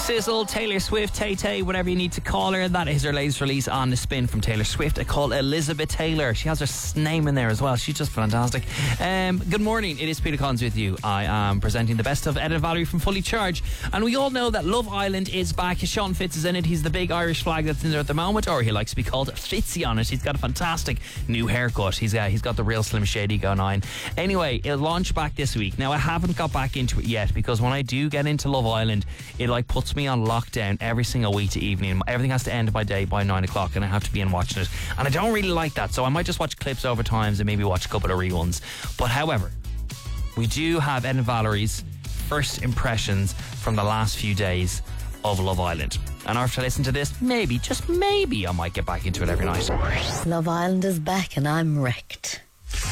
Sizzle, Taylor Swift, Tay-Tay, whatever you need to call her. That is her latest release on The Spin from Taylor Swift. I call Elizabeth Taylor. She has her name in there as well. She's just fantastic. Good morning. It is Peter Collins with you. I am presenting the best of Ed and Valerie from Fully Charged. And we all know that Love Island is back. Sean Fitz is in it. He's the big Irish flag that's in there at the moment, or he likes to be called Fitzy on it. He's got a fantastic new haircut. He's got the real Slim Shady going on. Anyway, it'll launch back this week. Now, I haven't got back into it yet because when I do get into Love Island, it like puts me on lockdown every single week to evening. Everything has to end by 9 o'clock and I have to be in watching it. And I don't really like that, so I might just watch clips over times and maybe watch a couple of reruns. But however, we do have Ed and Valerie's first impressions from the last few days of Love Island. And after I listen to this, maybe, just maybe, I might get back into it every night. Love Island is back and I'm wrecked.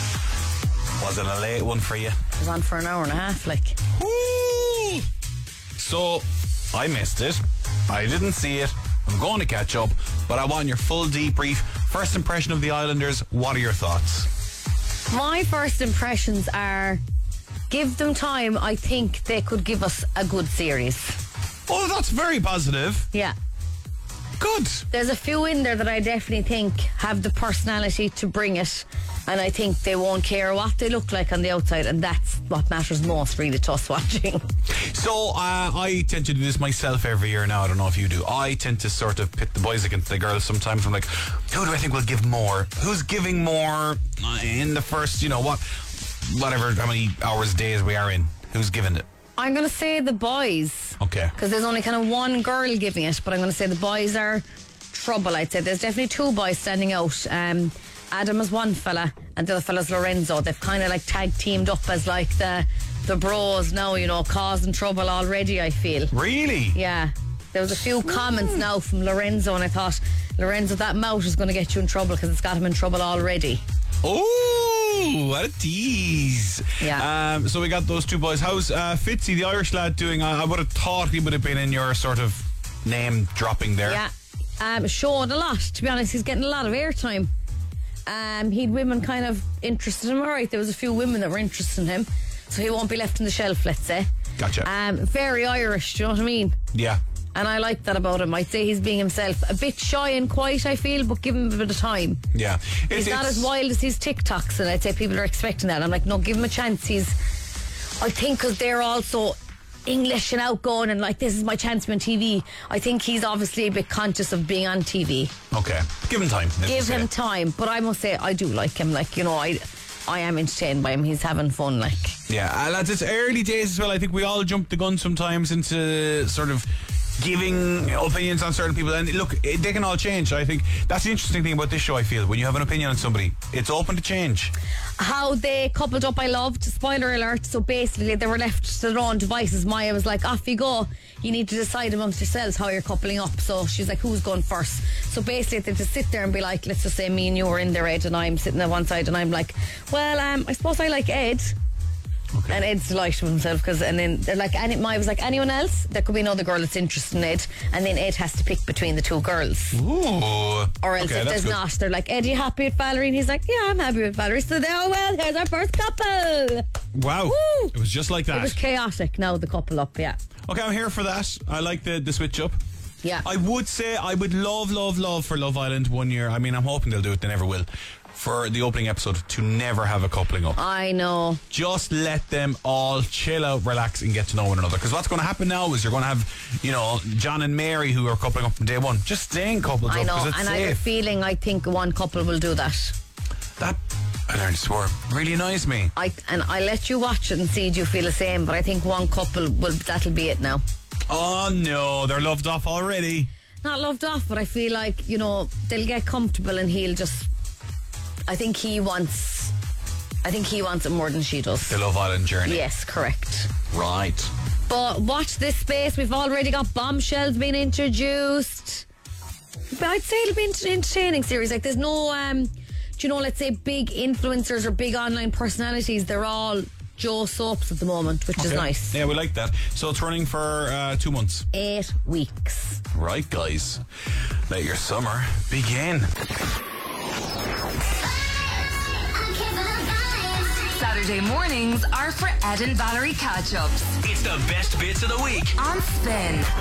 Was it a late one for you? It was on for an hour and a half, like. Ooh. So, I missed it. I didn't see it. I'm going to catch up, but I want your full debrief. First impression of the Islanders, what are your thoughts? My first impressions are, give them time. I think they could give us a good series. Oh, that's very positive. Yeah. Good. There's a few in there that I definitely think have the personality to bring it, and I think they won't care what they look like on the outside, and that's what matters most really to us watching. So I tend to do this myself every year now. I don't know if you do. I tend to sort of pit the boys against the girls sometimes. I'm like, who do I think will give more? Who's giving more in the first, whatever, how many hours, days we are in? Who's giving it? I'm going to say the boys. Okay. Because there's only kind of one girl giving it, but I'm going to say the boys are trouble, I'd say. There's definitely two boys standing out. Adam is one fella, and the other fella's Lorenzo. They've kind of like tag teamed up as like the bros now, causing trouble already, I feel. Really? Yeah. There was a few comments now from Lorenzo, and I thought, Lorenzo, that mouth is going to get you in trouble because it's got him in trouble already. Oh, what a tease. Yeah. So we got those two boys. How's Fitzy, the Irish lad, doing? I would have thought he would have been in your sort of name dropping there. Yeah. Showing a lot, to be honest. He's getting a lot of airtime. He'd women kind of interested in him. Alright, there was a few women that were interested in him, so he won't be left on the shelf, let's say. Gotcha. Very Irish, do you know what I mean? Yeah. And I like that about him. I'd say he's being himself. A bit shy and quiet, I feel, but give him a bit of time. Yeah. He's not as wild as his TikToks, and I'd say people are expecting that. I'm like, no, give him a chance. I think because they're also English and outgoing and like, this is my chance to be on TV. I think he's obviously a bit conscious of being on TV. Okay. Give him time. Give him time. But I must say, I do like him. Like, I am entertained by him. He's having fun, like. Yeah, lads, it's early days as well. I think we all jump the gun sometimes into sort of giving opinions on certain people, and look, they can all change. I think that's the interesting thing about this show. I feel when you have an opinion on somebody, it's open to change. How they coupled up, I loved. Spoiler alert. So basically they were left to their own devices. Maya was like, off you go, you need to decide amongst yourselves how you're coupling up. So she's like, who's going first? So basically they just sit there and be like, let's just say me and you are in there, Ed, and I'm sitting at one side, and I'm like, well, I suppose I like Ed. Okay. And Ed's delighted with himself, and then they're like, Maya was like, anyone else? There could be another girl that's interested in Ed, and then Ed has to pick between the two girls. Ooh. Or else if there's not, they're like, Ed, are you happy with Valerie? And he's like, yeah, I'm happy with Valerie. So here's our first couple. Wow. Woo. It was just like that. It was chaotic. Now the couple up, yeah. Okay, I'm here for that. I like the switch up. Yeah. I would say I would love for Love Island one year. I mean, I'm hoping they'll do it. They never will. For the opening episode to never have a coupling up. I know. Just let them all chill out, relax, and get to know one another. Because what's going to happen now is you're going to have, John and Mary who are coupling up from day one. Just staying coupled up. I know, and safe. I have a feeling I think one couple will do that. That, I learned to swear, really annoys me. I let you watch it and see do you feel the same, but I think one couple that'll be it now. Oh no, they're loved off already. Not loved off, but I feel like, they'll get comfortable and he'll just, I think he wants it more than she does. The Love Island journey. Yes, correct. Right. But watch this space. We've already got bombshells being introduced. But I'd say it'll be an entertaining series. Like, there's no, let's say big influencers or big online personalities. They're all Joe Soaps at the moment, which is nice. Yeah, we like that. So it's running for 2 months. 8 weeks. Right, guys. Let your summer begin. Saturday mornings are for Ed and Valerie catch-ups. It's the best bits of the week on Spin.